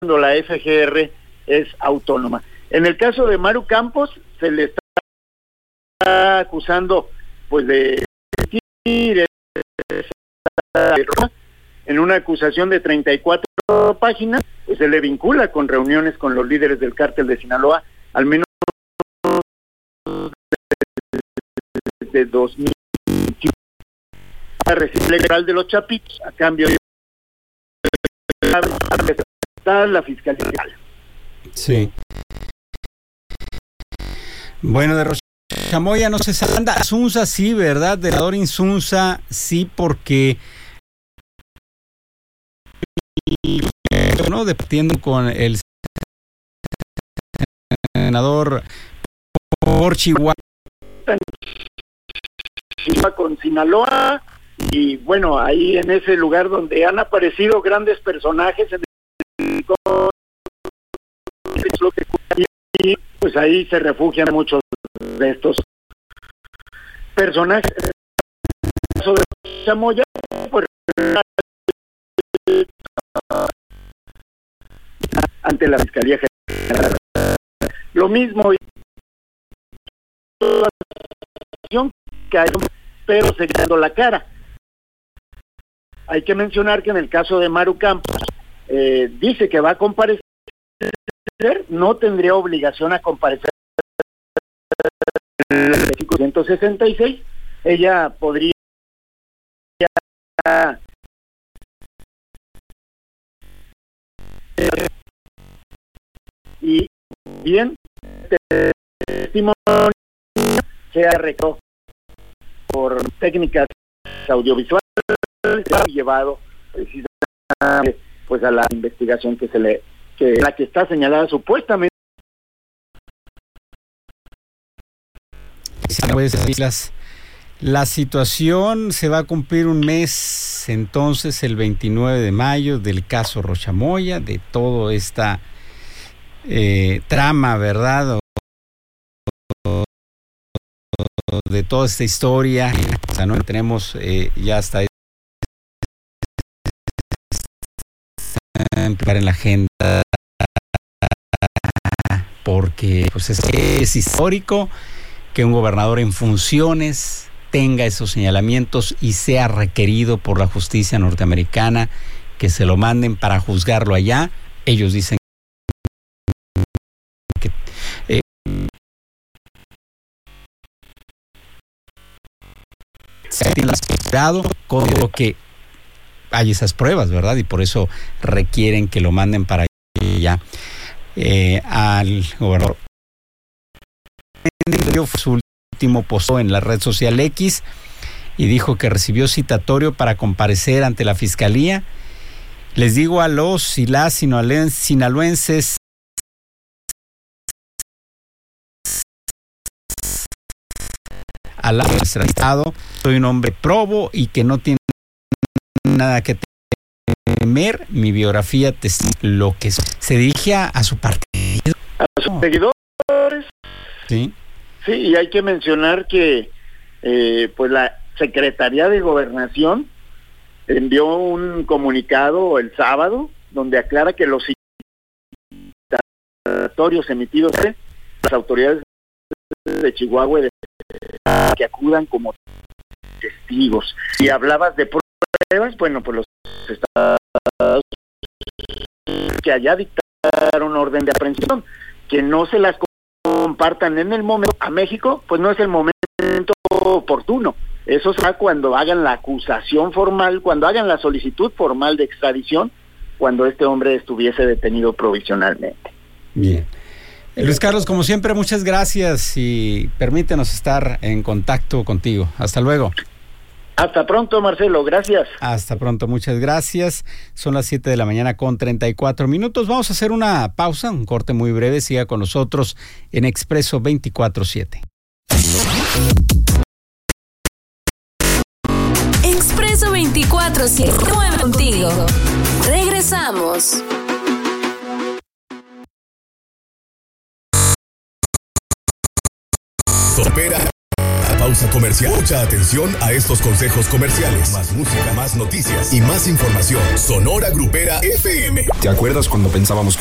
cuando la FGR es autónoma. En el caso de Maru Campos, se le está acusando pues de mentir, en una acusación de 34 páginas, pues se le vincula con reuniones con los líderes del cártel de Sinaloa, al menos desde 2015. Recibe legal de los Chapitos a cambio de la Fiscalía General. Sí. Bueno, de Rochamoya no se sabe. Insunza sí, ¿verdad? De Salvador Insunza sí, porque ¿no? Departiendo con el senador por Chihuahua. Con Sinaloa, y bueno, ahí en ese lugar donde han aparecido grandes personajes y pues ahí se refugian muchos de estos personajes. Sobre Chamoya, pues ante la Fiscalía General. Lo mismo que hay, pero sellando la cara. Hay que mencionar que en el caso de Maru Campos, dice que va a comparecer, no tendría obligación a comparecer en el artículo 166, ella podría y bien testimonio sea recogido por técnicas audiovisuales llevado precisamente pues a la investigación que la que está señalada supuestamente. Pues la situación se va a cumplir un mes entonces el 29 de mayo del caso Rochamoya, de toda esta trama, ¿verdad? De toda esta historia. O sea, no tenemos ya hasta en la agenda, porque pues es histórico que un gobernador en funciones tenga esos señalamientos y sea requerido por la justicia norteamericana que se lo manden para juzgarlo allá. Ellos dicen que se ha tirado con lo que hay esas pruebas, ¿verdad? Y por eso requieren que lo manden para allá al gobernador. Su último postó en la red social X y dijo que recibió citatorio para comparecer ante la fiscalía. Les digo a los y las sinaloenses al estado, soy un hombre probo y que no tiene nada que temer. Mi biografía lo que se dirige a su partido, a sus seguidores. Sí. Sí, y hay que mencionar que pues la Secretaría de Gobernación envió un comunicado el sábado donde aclara que los citatorios emitidos por las autoridades de Chihuahua y de que acudan como testigos. Si hablabas de pruebas, bueno, pues los estados que allá dictaron orden de aprehensión, que no se las compartan en el momento a México, pues no es el momento oportuno. Eso será cuando hagan la acusación formal, cuando hagan la solicitud formal de extradición, cuando este hombre estuviese detenido provisionalmente. Bien. Luis Carlos, como siempre, muchas gracias y permítenos estar en contacto contigo. Hasta luego. Hasta pronto, Marcelo, gracias. Hasta pronto, muchas gracias. Son las 7 de la mañana con 34 minutos. Vamos a hacer una pausa, un corte muy breve. Siga con nosotros en Expreso 24/7. Expreso 24/7, contigo. Regresamos. Opera a pausa comercial. Mucha atención a estos consejos comerciales. Más música, más noticias y más información. Sonora Grupera FM. ¿Te acuerdas cuando pensábamos que